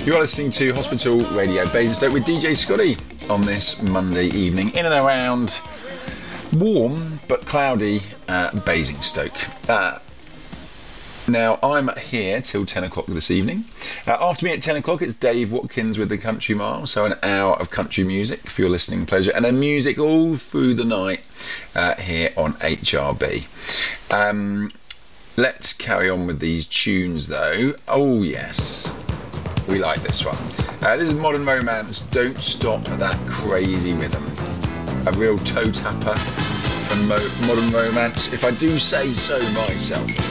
You are listening to Hospital Radio Basingstoke with DJ Scotty on this Monday evening in and around warm but cloudy Basingstoke. Now, I'm here till 10 o'clock this evening. After me at 10 o'clock, it's Dave Watkins with the Country Mile, so an hour of country music for your listening pleasure, and then music all through the night here on HRB. Let's carry on with these tunes, though. Oh, yes. We like this one. This is Modern Romance, Don't Stop That Crazy Rhythm. A real toe tapper from Modern Romance, if I do say so myself.